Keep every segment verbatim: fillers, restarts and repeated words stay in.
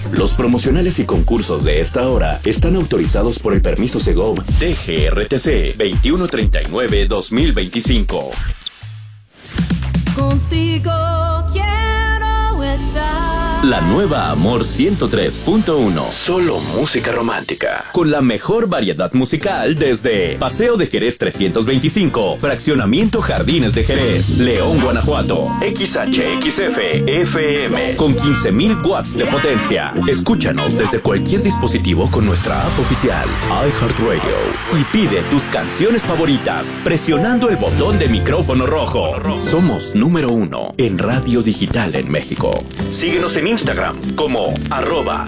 Los promocionales y concursos de esta hora están autorizados por el permiso Segov T G R T C veintiuno treinta y nueve guión dos mil veinticinco. Contigo quiero estar. La nueva Amor ciento tres punto uno. Solo música romántica. Con la mejor variedad musical desde Paseo de Jerez trescientos veinticinco, Fraccionamiento Jardines de Jerez, León, Guanajuato. X H X F F M con quince mil watts de potencia. Escúchanos desde cualquier dispositivo con nuestra app oficial iHeartRadio y pide tus canciones favoritas presionando el botón de micrófono rojo. Somos número uno en radio digital en México. Síguenos en Instagram como arroba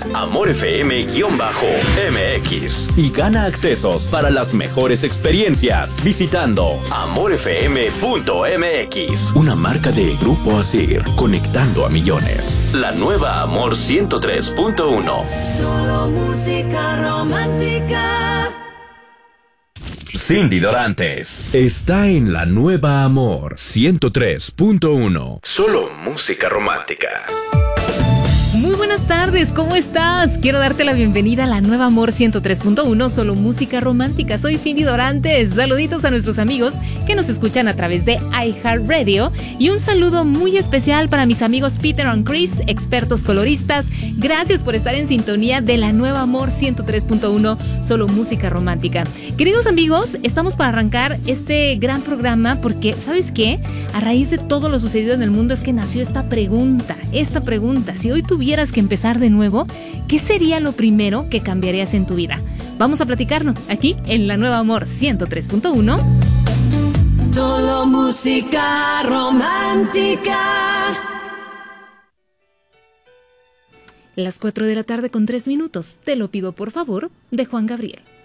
amorfm-mx y gana accesos para las mejores experiencias visitando amor f m punto m x. Una marca de Grupo Asir, conectando a millones. La nueva Amor ciento tres punto uno. Solo música romántica. Cindy Dorantes está en la nueva Amor ciento tres punto uno. Solo música romántica. Muy buenas tardes, ¿cómo estás? Quiero darte la bienvenida a la nueva Amor ciento tres punto uno, solo música romántica. Soy Cindy Dorantes. Saluditos a nuestros amigos que nos escuchan a través de iHeartRadio y un saludo muy especial para mis amigos Peter and Chris, expertos coloristas. Gracias por estar en sintonía de la nueva Amor ciento tres punto uno, solo música romántica. Queridos amigos, estamos para arrancar este gran programa porque, ¿sabes qué? A raíz de todo lo sucedido en el mundo es que nació esta pregunta, esta pregunta. Si hoy tuvieras que empezar de nuevo, ¿qué sería lo primero que cambiarías en tu vida? Vamos a platicarlo aquí en la nueva Amor ciento tres punto uno. Solo música romántica. Las cuatro de la tarde con tres minutos. Te lo pido por favor, de Juan Gabriel.